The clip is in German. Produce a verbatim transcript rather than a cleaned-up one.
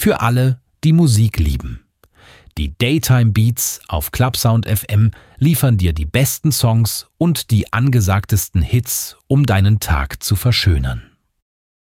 Für alle, die Musik lieben. Die Daytime Beats auf Clubsound F M liefern dir die besten Songs und die angesagtesten Hits, um deinen Tag zu verschönern.